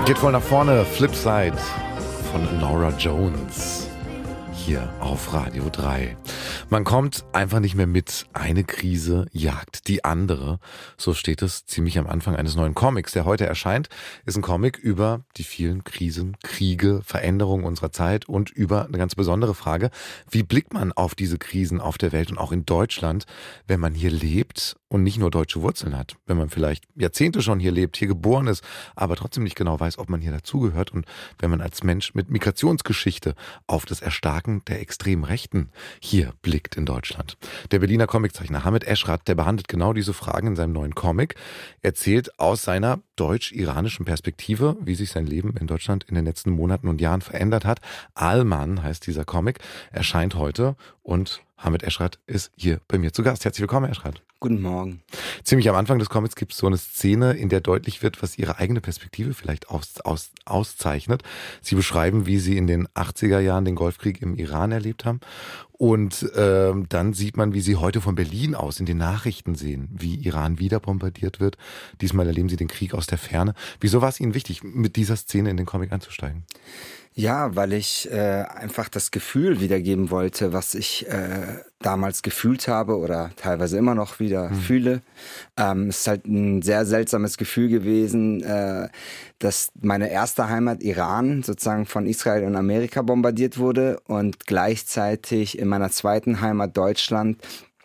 Geht voll nach vorne, Flipside von Norah Jones. Hier auf Radio 3. Man kommt einfach nicht mehr mit. Eine Krise jagt die andere. So steht es ziemlich am Anfang eines neuen Comics, der heute erscheint. Ist ein Comic über die vielen Krisen, Kriege, Veränderungen unserer Zeit und über eine ganz besondere Frage. Wie blickt man auf diese Krisen auf der Welt und auch in Deutschland, wenn man hier lebt und nicht nur deutsche Wurzeln hat? Wenn man vielleicht Jahrzehnte schon hier lebt, hier geboren ist, aber trotzdem nicht genau weiß, ob man hier dazugehört. Und wenn man als Mensch mit Migrationsgeschichte auf das Erstarken der extremen Rechten hier blickt in Deutschland. Der Berliner Comiczeichner Hamed Eschrat, der behandelt genau diese Fragen in seinem neuen Comic, erzählt aus seiner deutsch-iranischen Perspektive, wie sich sein Leben in Deutschland in den letzten Monaten und Jahren verändert hat. Alman heißt dieser Comic, erscheint heute und Hamed Eschrat ist hier bei mir zu Gast. Herzlich willkommen, Eschrat. Guten Morgen. Ziemlich am Anfang des Comics gibt es so eine Szene, in der deutlich wird, was Ihre eigene Perspektive vielleicht auszeichnet. Sie beschreiben, wie Sie in den 80er Jahren den Golfkrieg im Iran erlebt haben. Und dann sieht man, wie Sie heute von Berlin aus in den Nachrichten sehen, wie Iran wieder bombardiert wird. Diesmal erleben Sie den Krieg aus der Ferne. Wieso war es Ihnen wichtig, mit dieser Szene in den Comic einzusteigen? Ja, weil ich einfach das Gefühl wiedergeben wollte, was ich damals gefühlt habe oder teilweise immer noch wieder fühle. Es ist halt ein sehr seltsames Gefühl gewesen, dass meine erste Heimat Iran sozusagen von Israel und Amerika bombardiert wurde und gleichzeitig in meiner zweiten Heimat Deutschland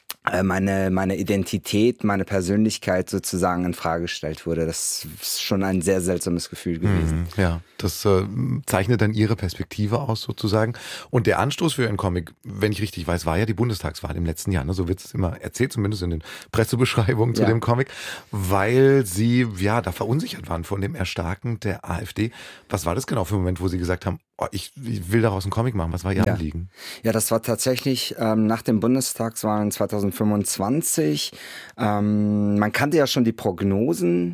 meine Identität, meine Persönlichkeit sozusagen in Frage gestellt wurde. Das ist schon ein sehr seltsames Gefühl gewesen. Ja, das zeichnet dann Ihre Perspektive aus sozusagen. Und der Anstoß für Ihren Comic, wenn ich richtig weiß, war ja die Bundestagswahl im letzten Jahr. Ne? So wird es immer erzählt, zumindest in den Pressebeschreibungen zu dem Comic, weil Sie ja da verunsichert waren von dem Erstarken der AfD. Was war das genau für ein Moment, wo Sie gesagt haben, ich will daraus einen Comic machen? Was war Ihr Anliegen? Ja, das war tatsächlich nach den Bundestagswahlen 2025. Man kannte ja schon die Prognosen,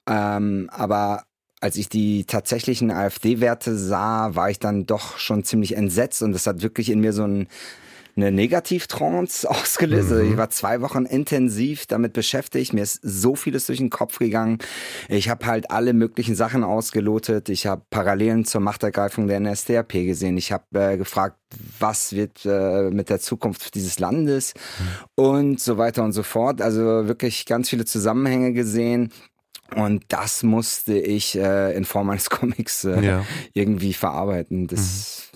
aber als ich die tatsächlichen AfD-Werte sah, war ich dann doch schon ziemlich entsetzt und das hat wirklich in mir so eine Negativtrance ausgelöst. Also ich war 2 Wochen intensiv damit beschäftigt. Mir ist so vieles durch den Kopf gegangen. Ich habe halt alle möglichen Sachen ausgelotet. Ich habe Parallelen zur Machtergreifung der NSDAP gesehen. Ich habe gefragt, was wird mit der Zukunft dieses Landes und so weiter und so fort. Also wirklich ganz viele Zusammenhänge gesehen. Und das musste ich in Form eines Comics irgendwie verarbeiten. Das,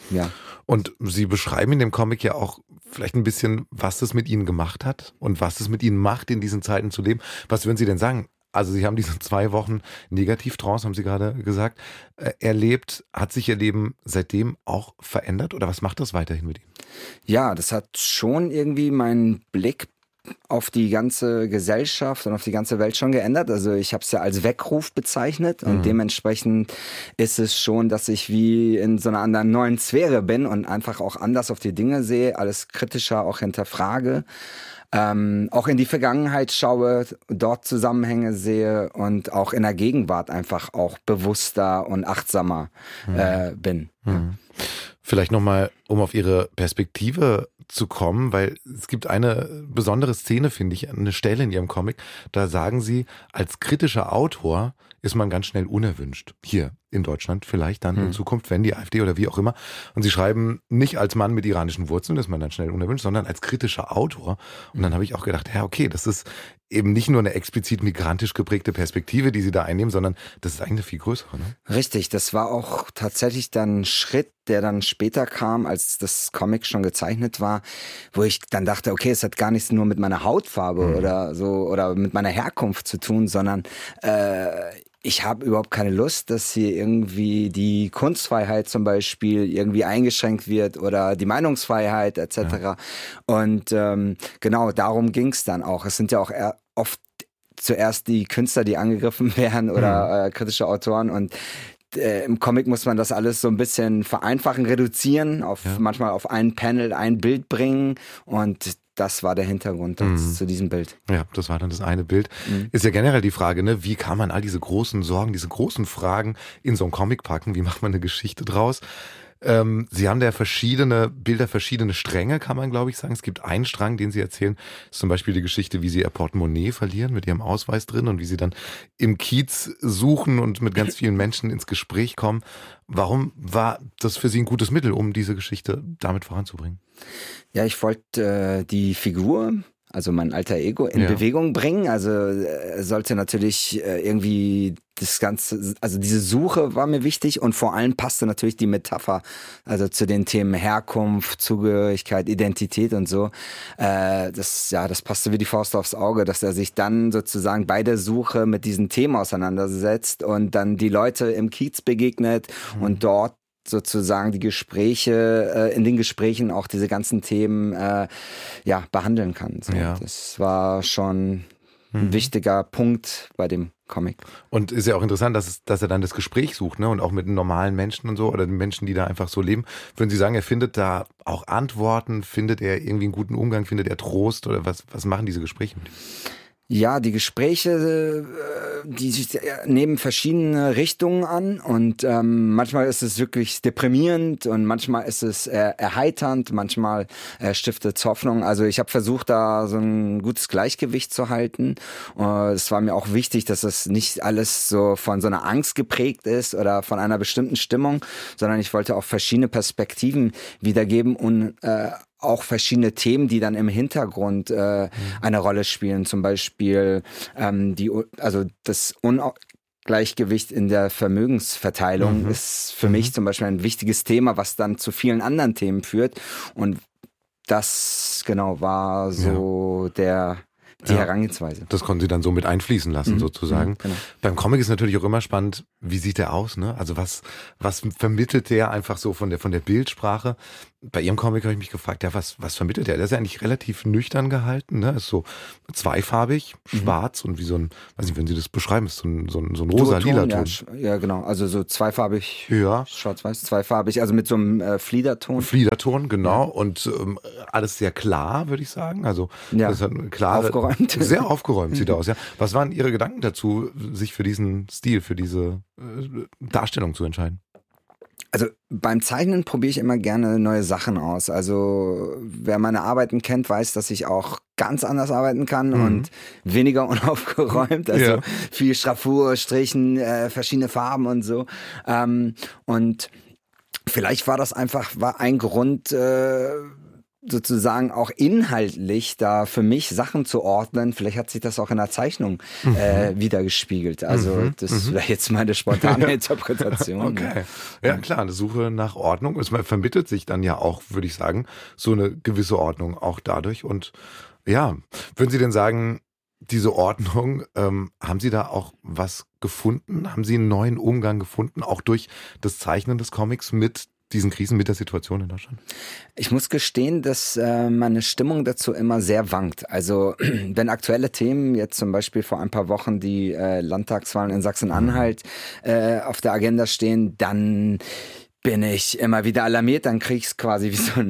Und Sie beschreiben in dem Comic ja auch vielleicht ein bisschen, was das mit Ihnen gemacht hat und was es mit Ihnen macht, in diesen Zeiten zu leben. Was würden Sie denn sagen? Also Sie haben diese 2 Wochen Negativtrance, haben Sie gerade gesagt, erlebt. Hat sich Ihr Leben seitdem auch verändert oder was macht das weiterhin mit Ihnen? Ja, das hat schon irgendwie meinen Blick auf die ganze Gesellschaft und auf die ganze Welt schon geändert. Also ich habe es ja als Weckruf bezeichnet und dementsprechend ist es schon, dass ich wie in so einer anderen neuen Sphäre bin und einfach auch anders auf die Dinge sehe, alles kritischer auch hinterfrage. Auch in die Vergangenheit schaue, dort Zusammenhänge sehe und auch in der Gegenwart einfach auch bewusster und achtsamer bin. Vielleicht nochmal, um auf Ihre Perspektive zu kommen, weil es gibt eine besondere Szene, finde ich, eine Stelle in Ihrem Comic, da sagen Sie, als kritischer Autor ist man ganz schnell unerwünscht. Hier in Deutschland vielleicht dann in Zukunft, wenn die AfD oder wie auch immer. Und Sie schreiben, nicht als Mann mit iranischen Wurzeln ist man dann schnell unerwünscht, sondern als kritischer Autor. Und dann habe ich auch gedacht, ja okay, das ist eben nicht nur eine explizit migrantisch geprägte Perspektive, die Sie da einnehmen, sondern das ist eigentlich eine viel größere. Ne? Richtig, das war auch tatsächlich dann ein Schritt, der dann später kam, als das Comic schon gezeichnet war, wo ich dann dachte, okay, es hat gar nichts nur mit meiner Hautfarbe oder so oder mit meiner Herkunft zu tun, sondern ich habe überhaupt keine Lust, dass hier irgendwie die Kunstfreiheit zum Beispiel irgendwie eingeschränkt wird oder die Meinungsfreiheit etc. Ja. Und genau darum ging es dann auch. Es sind ja auch oft zuerst die Künstler, die angegriffen werden oder kritische Autoren und im Comic muss man das alles so ein bisschen vereinfachen, reduzieren, manchmal auf ein Panel, ein Bild bringen und das war der Hintergrund zu diesem Bild. Ja, das war dann das eine Bild. Ist ja generell die Frage, ne, wie kann man all diese großen Sorgen, diese großen Fragen in so einen Comic packen? Wie macht man eine Geschichte draus? Sie haben da verschiedene Bilder, verschiedene Stränge, kann man glaube ich sagen. Es gibt einen Strang, den Sie erzählen, ist zum Beispiel die Geschichte, wie Sie Ihr Portemonnaie verlieren mit Ihrem Ausweis drin und wie Sie dann im Kiez suchen und mit ganz vielen Menschen ins Gespräch kommen. Warum war das für Sie ein gutes Mittel, um diese Geschichte damit voranzubringen? Ja, ich wollte die Figur, also mein alter Ego, in Bewegung bringen. Also sollte natürlich irgendwie das Ganze, also diese Suche war mir wichtig und vor allem passte natürlich die Metapher, also zu den Themen Herkunft, Zugehörigkeit, Identität und so. Das passte wie die Faust aufs Auge, dass er sich dann sozusagen bei der Suche mit diesen Themen auseinandersetzt und dann die Leute im Kiez begegnet und dort sozusagen die Gespräche, in den Gesprächen auch diese ganzen Themen behandeln kann. So. Ja. Das war schon ein wichtiger Punkt bei dem Comic. Und ist ja auch interessant, dass er dann das Gespräch sucht, ne? Und auch mit normalen Menschen und so oder den Menschen, die da einfach so leben. Würden Sie sagen, er findet da auch Antworten, findet er irgendwie einen guten Umgang, findet er Trost oder was machen diese Gespräche mit ihm? Ja, die Gespräche, die nehmen verschiedene Richtungen an und manchmal ist es wirklich deprimierend und manchmal ist es erheiternd, manchmal stiftet es Hoffnung. Also ich habe versucht, da so ein gutes Gleichgewicht zu halten. Es war mir auch wichtig, dass das nicht alles so von so einer Angst geprägt ist oder von einer bestimmten Stimmung, sondern ich wollte auch verschiedene Perspektiven wiedergeben und auch verschiedene Themen, die dann im Hintergrund eine Rolle spielen. Zum Beispiel das Ungleichgewicht in der Vermögensverteilung ist für mich zum Beispiel ein wichtiges Thema, was dann zu vielen anderen Themen führt. Und das genau war so die Herangehensweise. Das konnten Sie dann so mit einfließen lassen, sozusagen. Genau. Beim Comic ist natürlich auch immer spannend, wie sieht der aus, ne? Also was vermittelt der einfach so von der Bildsprache? Bei Ihrem Comic habe ich mich gefragt, ja, was vermittelt der? Der ist ja eigentlich relativ nüchtern gehalten, ne? Ist so zweifarbig, schwarz und wie so ein, weiß nicht, wenn Sie das beschreiben, ist so ein rosa-lila Ton. Ja, genau. Also so zweifarbig, schwarz-weiß, zweifarbig, also mit so einem Fliederton. Fliederton, genau. Ja. Und alles sehr klar, würde ich sagen. Also das hat eine klare, aufgeräumt. Sehr aufgeräumt sieht aus, ja. Was waren Ihre Gedanken dazu, sich für diesen Stil, für diese Darstellung zu entscheiden? Also beim Zeichnen probiere ich immer gerne neue Sachen aus. Also wer meine Arbeiten kennt, weiß, dass ich auch ganz anders arbeiten kann und weniger unaufgeräumt. Also viel Schraffur, Strichen, verschiedene Farben und so. Und vielleicht war das einfach ein Grund, sozusagen auch inhaltlich da für mich Sachen zu ordnen. Vielleicht hat sich das auch in der Zeichnung wiedergespiegelt. Also das wäre jetzt meine spontane Interpretation. Okay. Ja klar, eine Suche nach Ordnung. Es vermittelt sich dann ja auch, würde ich sagen, so eine gewisse Ordnung auch dadurch. Und ja, würden Sie denn sagen, diese Ordnung, haben Sie da auch was gefunden? Haben Sie einen neuen Umgang gefunden, auch durch das Zeichnen des Comics mit diesen Krisen, mit der Situation in Deutschland? Ich muss gestehen, dass meine Stimmung dazu immer sehr wankt. Also wenn aktuelle Themen, jetzt zum Beispiel vor ein paar Wochen die Landtagswahlen in Sachsen-Anhalt auf der Agenda stehen, dann bin ich immer wieder alarmiert, dann kriege ich es quasi wie so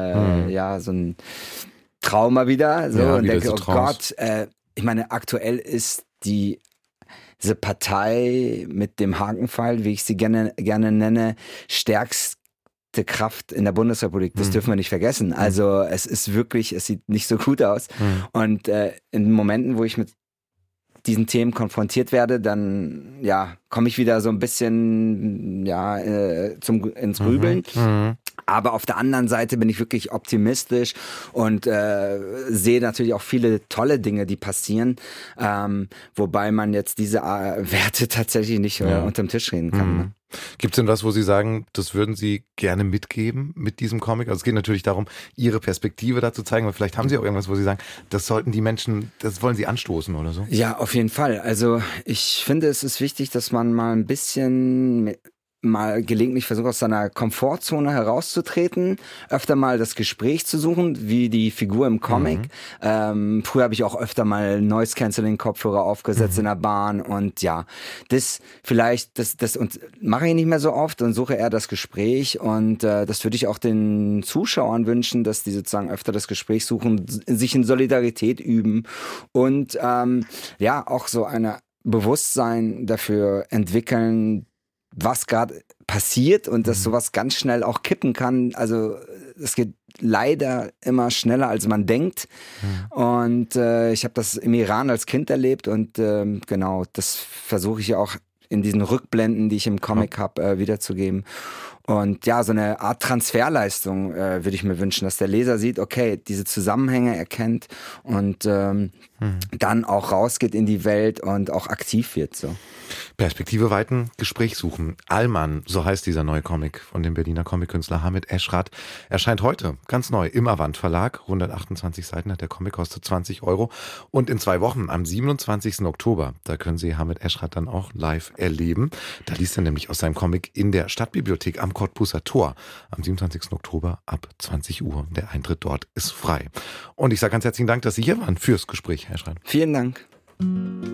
ein Trauma wieder. So, und denke, oh Gott, ich meine, aktuell ist diese Partei mit dem Hakenpfeil, wie ich sie gerne nenne, stärkste Kraft in der Bundesrepublik. Das dürfen wir nicht vergessen. Also es ist wirklich, es sieht nicht so gut aus. Und in Momenten, wo ich mit diesen Themen konfrontiert werde, dann komme ich wieder so ein bisschen ins Grübeln. Aber auf der anderen Seite bin ich wirklich optimistisch und sehe natürlich auch viele tolle Dinge, die passieren, wobei man jetzt diese Werte tatsächlich nicht unterm Tisch reden kann. Ne? Gibt es denn was, wo Sie sagen, das würden Sie gerne mitgeben mit diesem Comic? Also es geht natürlich darum, Ihre Perspektive da zu zeigen, aber vielleicht haben Sie auch irgendwas, wo Sie sagen, das sollten die Menschen, das wollen Sie anstoßen oder so? Ja, auf jeden Fall. Also ich finde, es ist wichtig, dass man mal ein bisschen mal gelegentlich versucht, aus seiner Komfortzone herauszutreten, öfter mal das Gespräch zu suchen, wie die Figur im Comic. Früher habe ich auch öfter mal Noise-Canceling-Kopfhörer aufgesetzt in der Bahn und das und mache ich nicht mehr so oft und suche eher das Gespräch und das würde ich auch den Zuschauern wünschen, dass die sozusagen öfter das Gespräch suchen, sich in Solidarität üben und auch so ein Bewusstsein dafür entwickeln, was gerade passiert und dass sowas ganz schnell auch kippen kann. Also es geht leider immer schneller, als man denkt. Und ich habe das im Iran als Kind erlebt und genau, das versuche ich ja auch in diesen Rückblenden, die ich im Comic habe, wiederzugeben. Und ja, so eine Art Transferleistung würde ich mir wünschen, dass der Leser sieht, okay, diese Zusammenhänge erkennt und dann auch rausgeht in die Welt und auch aktiv wird. So. Perspektive weiten, Gespräch suchen. Allmann, so heißt dieser neue Comic von dem Berliner Comickünstler Hamid Eschrat, erscheint heute ganz neu im Avant Verlag. 128 Seiten hat der Comic, kostet 20 €. Und in 2 Wochen, am 27. Oktober, da können Sie Hamid Eschrat dann auch live erleben. Da liest er nämlich aus seinem Comic in der Stadtbibliothek am Cottbuser Tor. Am 27. Oktober ab 20 Uhr. Der Eintritt dort ist frei. Und ich sage ganz herzlichen Dank, dass Sie hier waren fürs Gespräch, Herr Eschrat. Vielen Dank.